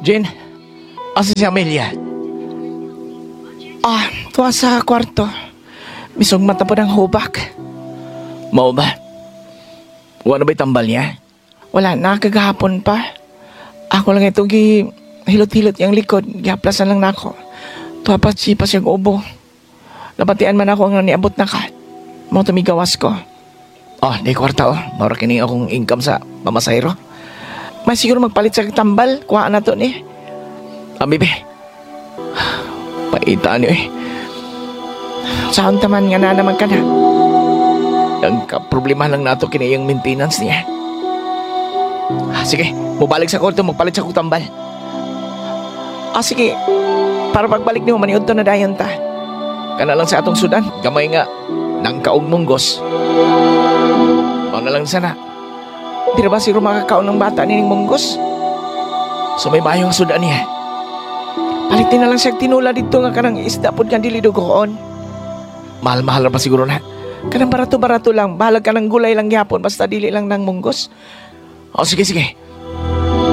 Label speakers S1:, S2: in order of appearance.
S1: Jen, asa si Amelia?
S2: Tuwa sa kwarto. Bisog mata po ng hubak.
S1: Mao ba? Wala ba'y tambal niya?
S2: Wala na, kagahapon pa. Ako lang ito hilot-hilot yung likod. Gihaplasan lang na ako. Tuwa pa sipas yung ubo. Napatian man ako ang niabot na ka. Mau tumigawas ko.
S1: Di kwarta Mara kini akong income sa pamasayro.
S2: May siguro magpalit sa tambal. Kuhaan na to ni.
S1: Bibi. Paitaan niyo
S2: Saan taman nga na naman ka na.
S1: Ang problema lang nato kini yung maintenance niya. Sige, mubalik sa kwarto, magpalit sa kong tambal.
S2: Sige. Para pagbalik niyo, maniud to na dayon ta.
S1: Kana lang sa atong sudan, gamay nga nang kaog munggos. Mao na lang sana.
S2: Di na ba siguro makakaon ng bata ni Ning Munggos?
S1: So may mayo ang sudan niya.
S2: Palitin na lang siya tinula dito nga kanang isda pod kan dili dugoon.
S1: Mahal-mahal na pa siguro na.
S2: Kanang barato-barato lang, bahalag ka ng gulay lang yapon basta dili lang ng munggos.
S1: Sige.